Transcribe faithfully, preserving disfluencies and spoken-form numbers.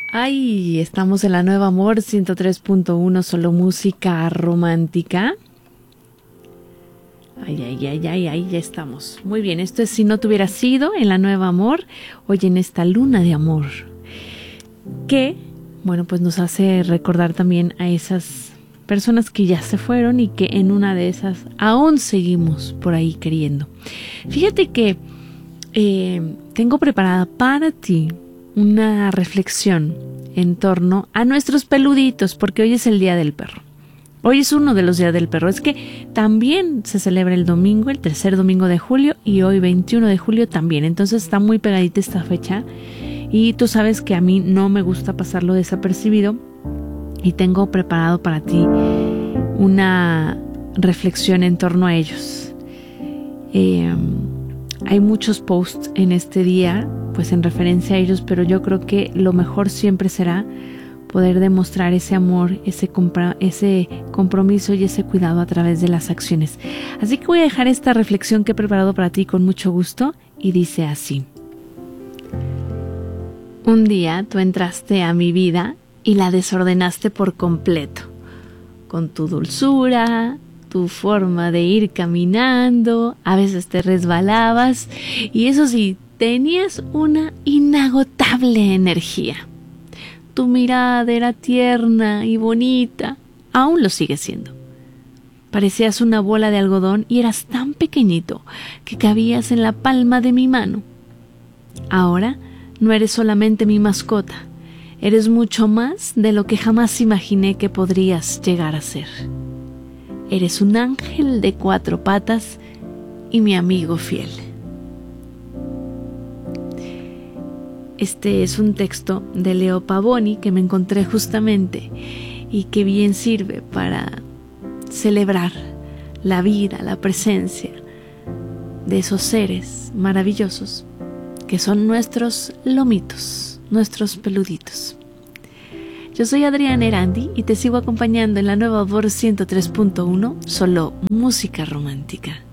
Ay, estamos en la Nueva Amor ciento tres punto uno, solo música romántica. Ay, ay, ay, ay, ay, ya estamos. Muy bien, esto es Si no te hubiera sido en la Nueva Amor, hoy en esta luna de amor, que, bueno, pues nos hace recordar también a esas personas que ya se fueron y que en una de esas aún seguimos por ahí queriendo. Fíjate que eh, tengo preparada para ti una reflexión en torno a nuestros peluditos, porque hoy es el Día del Perro. Hoy es uno de los días del perro. Es que también se celebra el domingo, el tercer domingo de julio, y hoy veintiuno de julio también. Entonces está muy pegadita esta fecha. Y tú sabes que a mí no me gusta pasarlo desapercibido. Y tengo preparado para ti una reflexión en torno a ellos. Eh, hay muchos posts en este día, pues en referencia a ellos, pero yo creo que lo mejor siempre será poder demostrar ese amor, ese, compra, ese compromiso y ese cuidado a través de las acciones. Así que voy a dejar esta reflexión que he preparado para ti con mucho gusto y dice así. Un día tú entraste a mi vida y la desordenaste por completo, con tu dulzura, tu forma de ir caminando, a veces te resbalabas y eso sí, tenías una inagotable energía. Tu mirada era tierna y bonita, aún lo sigue siendo. Parecías una bola de algodón y eras tan pequeñito que cabías en la palma de mi mano. Ahora no eres solamente mi mascota, eres mucho más de lo que jamás imaginé que podrías llegar a ser. Eres un ángel de cuatro patas y mi amigo fiel. Este es un texto de Leo Pavoni que me encontré justamente y que bien sirve para celebrar la vida, la presencia de esos seres maravillosos que son nuestros lomitos, nuestros peluditos. Yo soy Adriana Erandi y te sigo acompañando en la Nueva Amor ciento tres punto uno, solo música romántica.